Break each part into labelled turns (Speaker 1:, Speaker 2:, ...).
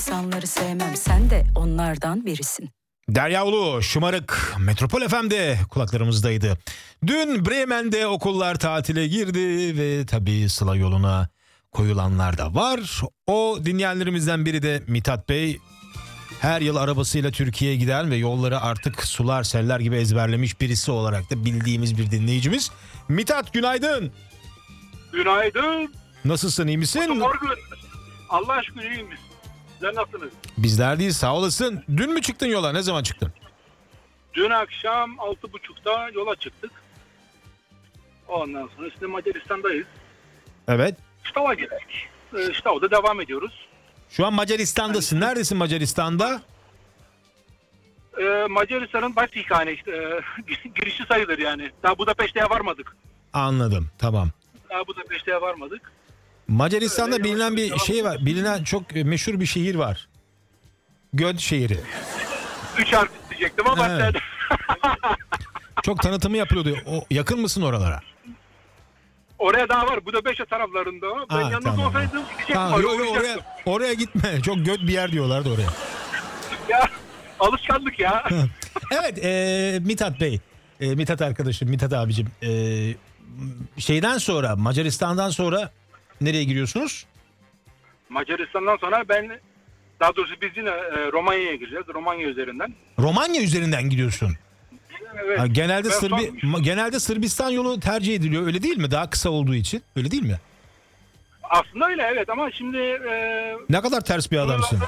Speaker 1: insanları sevmem, sen de onlardan birisin.
Speaker 2: Derya Ulu, Şımarık, Metropol FM'de kulaklarımızdaydı. Dün Bremen'de okullar tatile girdi ve tabii Sıla yoluna koyulanlar da var. O dinleyenlerimizden biri de Mithat Bey. Her yıl arabasıyla Türkiye'ye giden ve yolları artık sular seller gibi ezberlemiş birisi olarak da bildiğimiz bir dinleyicimiz. Mithat, günaydın.
Speaker 3: Günaydın.
Speaker 2: Nasılsın, iyi misin?
Speaker 3: Morgun. Allah aşkına iyiyim biz. Sen nasılsınız?
Speaker 2: Bizler değil, sağ olasın. Dün mü çıktın yola, ne zaman çıktın?
Speaker 3: Dün akşam 6.30'da yola çıktık. Ondan sonra işte Macaristan'dayız.
Speaker 2: Evet.
Speaker 3: Ştav'a geldik. Ştav'da devam ediyoruz.
Speaker 2: Şu an Macaristan'dasın. Neredesin Macaristan'da?
Speaker 3: Macaristan'ın başkenti işte. Girişi sayılır yani. Daha Budapeşte'ye varmadık.
Speaker 2: Anladım, tamam.
Speaker 3: Daha Budapeşte'ye varmadık.
Speaker 2: Macaristan'da
Speaker 3: Öyle
Speaker 2: bilinen bir
Speaker 3: yavaş
Speaker 2: şey var.
Speaker 3: yavaş.
Speaker 2: Bilinen çok meşhur bir şehir var. Göd şehri.
Speaker 3: 3 harf diyecektim ama
Speaker 2: Evet.
Speaker 3: sen...
Speaker 2: Çok tanıtımı yapılıyordu. O, yakın mısın oralara?
Speaker 3: Oraya daha var. Budapeşte taraflarında. Ben
Speaker 2: Ha,
Speaker 3: yalnız
Speaker 2: tamam.
Speaker 3: olsaydım gidecektim.
Speaker 2: Ha,
Speaker 3: Oraya
Speaker 2: oraya
Speaker 3: uğrayacaktım.
Speaker 2: oraya gitme. Çok göd bir yer diyorlardı oraya.
Speaker 3: Ya alışkanlık ya.
Speaker 2: Evet, Mithat Bey. Mithat arkadaşım, Mithat abicim. Şeyden sonra, Macaristan'dan sonra nereye giriyorsunuz?
Speaker 3: Macaristan'dan sonra daha doğrusu biz yine Romanya'ya gireceğiz. Romanya üzerinden.
Speaker 2: Romanya üzerinden gidiyorsun.
Speaker 3: Evet.
Speaker 2: Ha, genelde
Speaker 3: Ben
Speaker 2: genelde Sırbistan yolu tercih ediliyor, öyle değil mi? Daha kısa olduğu için. Öyle değil mi?
Speaker 3: Aslında öyle evet ama şimdi
Speaker 2: Ne kadar ters bir adamsın.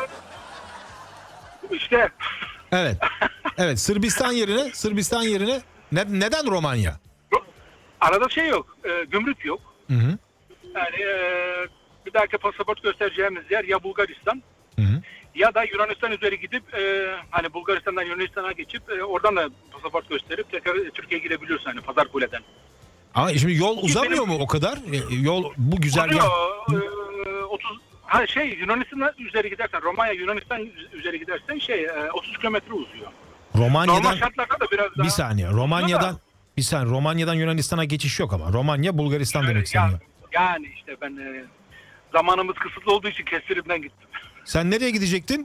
Speaker 3: işte
Speaker 2: Evet. Evet, Sırbistan yerine neden Romanya?
Speaker 3: arada şey yok. Gümrük yok.
Speaker 2: Hı hı.
Speaker 3: Yani bir dahaki pasaport göstereceğimiz yer ya Bulgaristan
Speaker 2: Hı hı.
Speaker 3: ya da Yunanistan üzeri gidip hani Bulgaristan'dan Yunanistan'a geçip oradan da pasaport gösterip tekrar Türkiye'ye gidebiliyorsun hani Pazarkule'den.
Speaker 2: Ama şimdi yol uzamıyor mu o kadar? Yol bu güzergah.
Speaker 3: Oluyor. 30 Yunanistan üzeri gidersen Romanya Yunanistan üzeri gidersen 30 kilometre uzuyor. Normal
Speaker 2: Romanya'dan
Speaker 3: şartlarda da biraz daha...
Speaker 2: bir saniye. Romanya'dan Yunanistan'a geçiş yok ama. Romanya Bulgaristan demek isteniyor.
Speaker 3: Yani işte ben zamanımız kısıtlı olduğu için kestirimden gittim.
Speaker 2: Sen nereye gidecektin?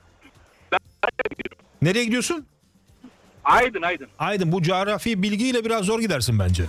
Speaker 2: Nereye gidiyorsun?
Speaker 3: Aydın.
Speaker 2: Aydın, bu coğrafi bilgiyle biraz zor gidersin bence.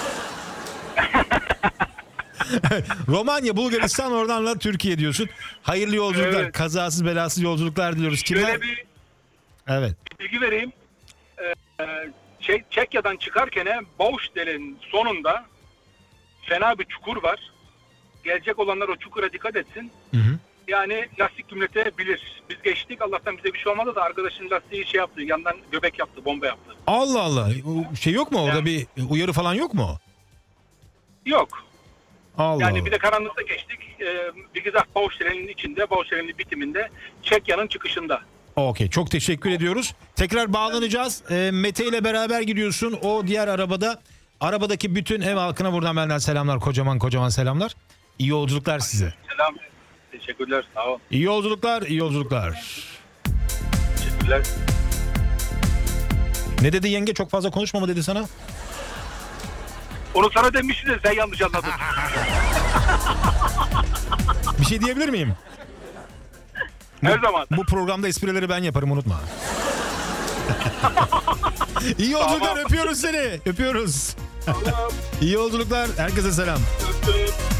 Speaker 2: Romanya, Bulgaristan, oradan da Türkiye diyorsun. Hayırlı yolculuklar,
Speaker 3: Evet.
Speaker 2: kazasız belasız yolculuklar diliyoruz.
Speaker 3: Şöyle bir
Speaker 2: Evet.
Speaker 3: bilgi vereyim. Çekya'dan çıkarken Baustell'in sonunda fena bir çukur var. Gelecek olanlar o çukura dikkat etsin.
Speaker 2: Hı hı.
Speaker 3: Yani lastik gümletebilir. Biz geçtik. Allah'tan bize bir şey olmadı da arkadaşın lastiği şey yaptı. Yandan göbek yaptı, bomba yaptı.
Speaker 2: Allah Allah. Şey yok mu orada,
Speaker 3: Yani-
Speaker 2: bir uyarı falan yok mu?
Speaker 3: Yok.
Speaker 2: Allah
Speaker 3: Yani
Speaker 2: Allah.
Speaker 3: bir de karanlıkta geçtik. Bilgizah Baustell'in içinde, Baustell'in bitiminde, Çekya'nın çıkışında.
Speaker 2: Okey, çok teşekkür ediyoruz. Tekrar bağlanacağız. Mete ile beraber gidiyorsun. O diğer arabadaki bütün ev halkına buradan benden selamlar. Kocaman selamlar. İyi yolculuklar size.
Speaker 3: Selam. Teşekkürler. Sağ ol.
Speaker 2: İyi yolculuklar.
Speaker 3: Teşekkürler.
Speaker 2: Ne dedi yenge, çok fazla konuşma mı dedi sana?
Speaker 3: Onu sana demişti de sen yanlış anladın.
Speaker 2: Bir şey diyebilir miyim?
Speaker 3: Her zaman.
Speaker 2: Bu programda esprileri ben yaparım, unutma. İyi yolculuklar,
Speaker 3: Tamam.
Speaker 2: öpüyoruz seni. Öpüyoruz. İyi yolculuklar. Herkese selam.
Speaker 3: Öptüm.